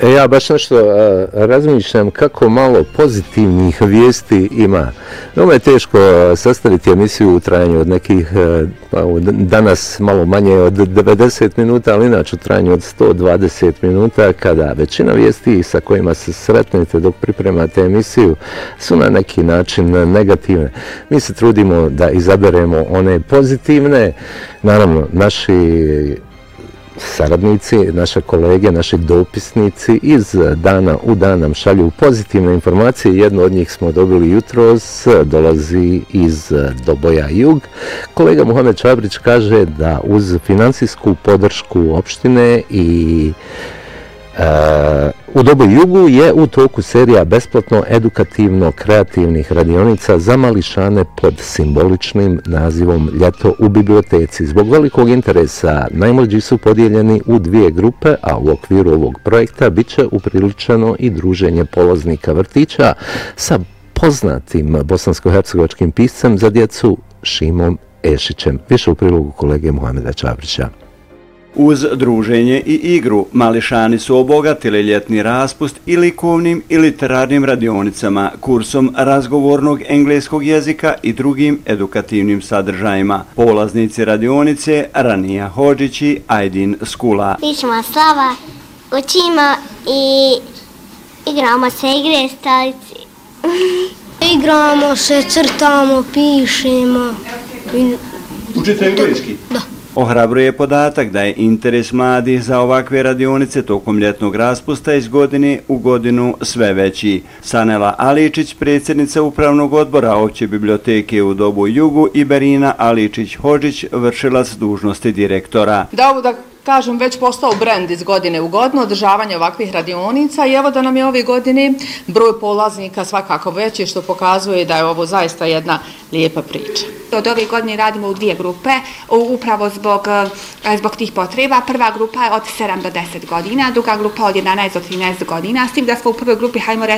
Ja baš nešto razmišljam kako malo pozitivnih vijesti ima. Veoma je teško sastaviti emisiju u trajanju od nekih, danas malo manje od 90 minuta, ali inače u trajanju od 120 minuta, kada većina vijesti sa kojima se sretnete dok pripremate emisiju su na neki način negativne. Mi se trudimo da izaberemo one pozitivne. Naravno, naši saradnici, naše kolege, naši dopisnici iz dana u dan nam šalju pozitivne informacije. Jednu od njih smo dobili jutros, dolazi iz Doboja Jug. Kolega Muhamed Čabrić kaže da uz financijsku podršku opštine i u Doboju Jugu je u toku serija besplatno edukativno-kreativnih radionica za mališane pod simboličnim nazivom Ljeto u biblioteci. Zbog velikog interesa najmlađi su podijeljeni u dvije grupe, a u okviru ovog projekta bit će upriličeno i druženje polaznika vrtića sa poznatim bosansko-hercegovačkim piscem za djecu Šimom Ešićem. Više u prilogu kolege Muhameda Čabrića. Uz druženje i igru, mališani su obogatili ljetni raspust i likovnim i literarnim radionicama, kursom razgovornog engleskog jezika i drugim edukativnim sadržajima. Polaznici radionice Ranija Hodžić i Ajdin Skula. Pišemo slava, učimo i igramo se igre stolici. Igramo se, crtamo, pišemo. Učite engleski? Da. Ohrabruje podatak da je interes mladih za ovakve radionice tokom ljetnog raspusta iz godine u godinu sve veći. Sanela Aličić, predsjednica Upravnog odbora Opće biblioteke u Doboju Jugu, i Berina Aličić-Hodžić, vršilac dužnosti direktora. Da ovo da kažem već postao brend iz godine u godinu, održavanje ovakvih radionica, i evo da nam je ove godine broj polaznika svakako veći, što pokazuje da je ovo zaista jedna lijepa priča. Od ove godine radimo u dvije grupe, upravo zbog tih potreba. Prva grupa je od 7 do 10 godina, druga grupa od 11 do 13 godina, s tim da smo u prvoj grupi, hajmo reći,